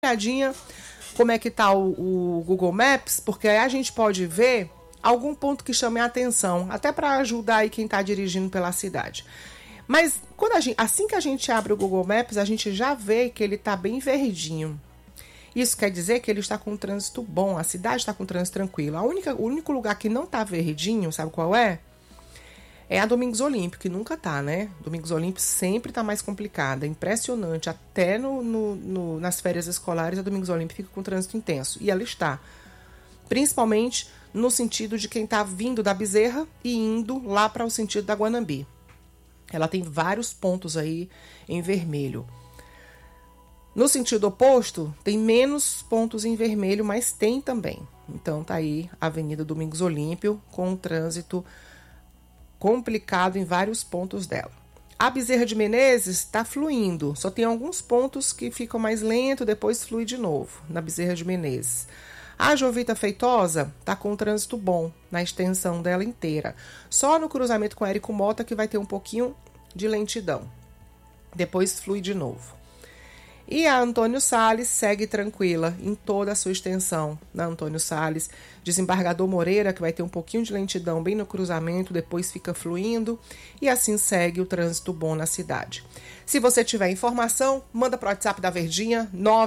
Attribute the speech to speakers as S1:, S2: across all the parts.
S1: olhadinha como é que tá o Google Maps, porque aí a gente pode ver algum ponto que chame a atenção, até para ajudar aí quem está dirigindo pela cidade. Mas assim que a gente abre o Google Maps, a gente já vê que ele está bem verdinho. Isso quer dizer que ele está com um trânsito bom, a cidade está com um trânsito tranquilo. O único lugar que não está verdinho, sabe qual é? É a Domingos Olímpio, que nunca tá, né? Domingos Olímpio sempre tá mais complicada. É impressionante. Até nas férias escolares, a Domingos Olímpio fica com trânsito intenso. E ela está. Principalmente no sentido de quem tá vindo da Bezerra e indo lá para o sentido da Guanambi. Ela tem vários pontos aí em vermelho. No sentido oposto, tem menos pontos em vermelho, mas tem também. Então tá aí a Avenida Domingos Olímpio com um trânsito complicado em vários pontos dela. A Bezerra de Menezes está fluindo, só tem alguns pontos que ficam mais lento, depois flui de novo, na Bezerra de Menezes. A Jovita Feitosa está com um trânsito bom na extensão dela inteira. Só no cruzamento com Érico Mota que vai ter um pouquinho de lentidão. Depois flui de novo. E a Antônio Salles segue tranquila em toda a sua extensão. Na Antônio Salles, Desembargador Moreira, que vai ter um pouquinho de lentidão bem no cruzamento, depois fica fluindo, e assim segue o trânsito bom na cidade. Se você tiver informação, manda para o WhatsApp da Verdinha,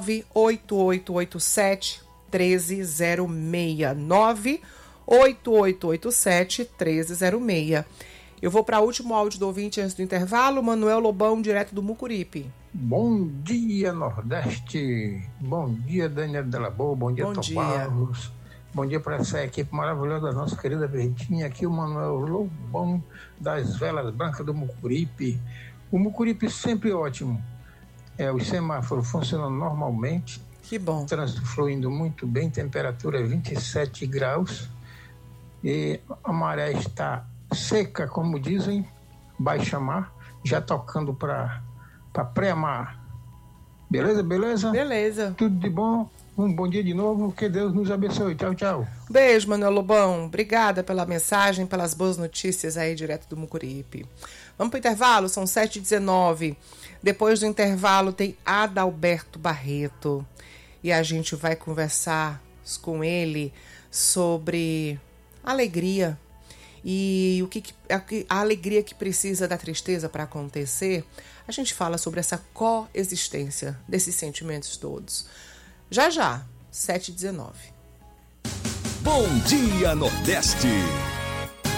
S1: 98887-1306. 98887-1306. Eu vou para o último áudio do ouvinte antes do intervalo, Manuel Lobão, direto do Mucuripe.
S2: Bom dia, Nordeste. Bom dia, Daniel Della Boa. Bom dia, Tom Barros. Bom dia para essa equipe maravilhosa da nossa querida Verdinha. Aqui o Manuel Lobão, das Velas Brancas do Mucuripe. O Mucuripe sempre ótimo. Os semáforos funcionando normalmente.
S1: Que bom.
S2: O trânsito fluindo muito bem. Temperatura 27 graus. E a maré está seca, como dizem, baixa mar, já tocando para pré-mar. Beleza?
S1: Beleza.
S2: Tudo de bom. Um bom dia de novo. Que Deus nos abençoe. Tchau, tchau.
S1: Beijo, Manuel Lobão. Obrigada pela mensagem, pelas boas notícias aí direto do Mucuripe. Vamos para o intervalo? São 7h19. Depois do intervalo tem Adalberto Barreto. E a gente vai conversar com ele sobre alegria. E a alegria que precisa da tristeza para acontecer. A gente fala sobre essa coexistência desses sentimentos todos. Já, 7h19.
S3: Bom dia, Nordeste!